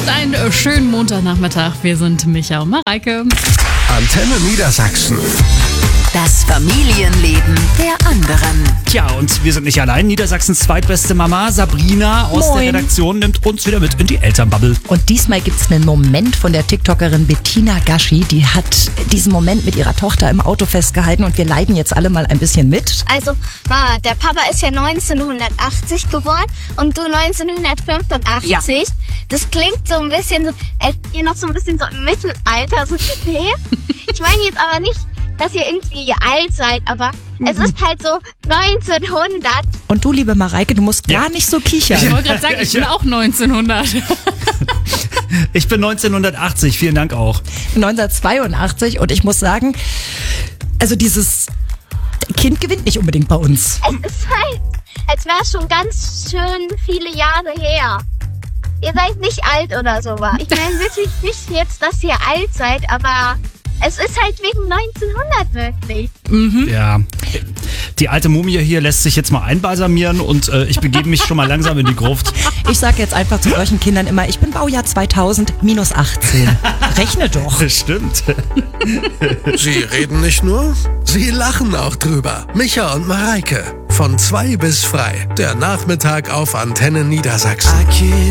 Habt einen schönen Montagnachmittag. Wir sind Micha und Mareike. Antenne Niedersachsen. Das Familienleben der anderen. Tja, und wir sind nicht allein. Niedersachsens zweitbeste Mama, Sabrina aus Moin. der Redaktion, nimmt uns wieder mit in die Elternbubble. Und diesmal gibt's einen Moment von der TikTokerin Bettina Gaschi. Die hat diesen Moment mit ihrer Tochter im Auto festgehalten und wir leiden jetzt alle mal ein bisschen mit. Also, der Papa ist ja 1980 geboren und du 1985. Ja. Das klingt so ein bisschen so, als ihr noch so ein bisschen so im Mittelalter so nee. Ich meine jetzt aber nicht, dass ihr irgendwie alt seid, aber es ist halt so 1900. Und du, liebe Mareike, du musst gar nicht so kichern. Ich wollte gerade sagen, ich bin auch 1900. Ich bin 1980, vielen Dank auch. 1982 und ich muss sagen, also dieses Kind gewinnt nicht unbedingt bei uns. Es ist halt, als wäre es schon ganz schön viele Jahre her. Ihr seid nicht alt oder sowas. Ich meine wirklich nicht jetzt, dass ihr alt seid, aber es ist halt wegen 1900 wirklich. Ja, die alte Mumie hier lässt sich jetzt mal einbalsamieren und ich begebe mich schon mal langsam in die Gruft. Ich sage jetzt einfach zu solchen Kindern immer, ich bin Baujahr 2000 minus 18. Rechne doch. Stimmt. Sie reden nicht nur, sie lachen auch drüber. Micha und Mareike. Von 2 bis frei. Der Nachmittag auf Antenne Niedersachsen.